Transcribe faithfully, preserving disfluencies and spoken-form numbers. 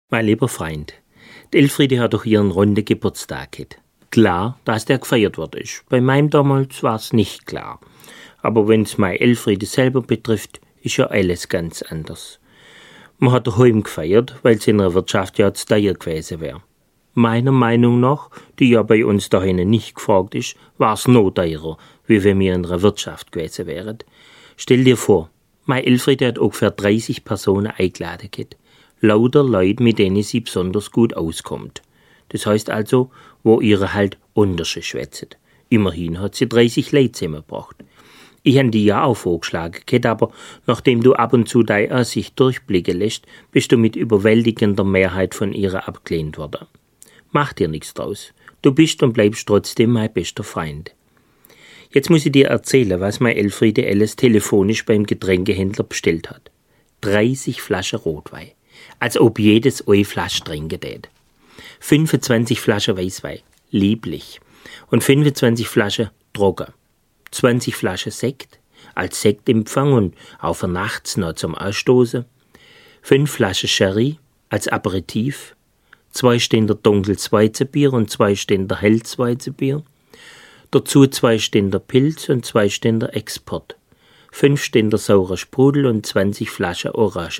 Mein lieber Freund, die Elfriede hat doch ihren runden Geburtstag gehabt. Klar, dass der gefeiert worden ist. Bei meinem damals war's nicht klar. Aber wenn's meine Elfriede selber betrifft, ist ja alles ganz anders. Man hat daheim gefeiert, weil's in der Wirtschaft ja zu teuer gewesen wäre. Meiner Meinung nach, die ja bei uns daheim nicht gefragt ist, war's noch teurer, wie wenn wir in der Wirtschaft gewesen wären. Stell dir vor, meine Elfriede hat ungefähr dreißig Personen eingeladen gehabt. Lauter Leute, mit denen sie besonders gut auskommt. Das heißt also, wo ihre halt Untersche schwätzen. Immerhin hat sie dreißig Leute zusammengebracht. Ich han die ja auch vorgeschlagen, Kett, aber nachdem du ab und zu deine Ansicht durchblicken lässt, bist du mit überwältigender Mehrheit von ihrer abgelehnt worden. Mach dir nichts draus. Du bist und bleibst trotzdem mein bester Freund. Jetzt muss ich dir erzählen, was meine Elfriede alles telefonisch beim Getränkehändler bestellt hat. dreißig Flaschen Rotwein. Als ob jedes eine Flasche trinken tät. fünfundzwanzig Flaschen Weißwein. Lieblich. Und fünfundzwanzig Flaschen trocken. zwanzig Flaschen Sekt. Als Sektempfang und auch für nachts noch zum Ausstoßen. fünf Flaschen Sherry als Aperitif. zwei Ständer dunkles Weizenbier und zwei Ständer helles Weizenbier. Dazu zwei Ständer Pilz und zwei Ständer Export. fünf Ständer saurer Sprudel und zwanzig Flaschen Orangensaft.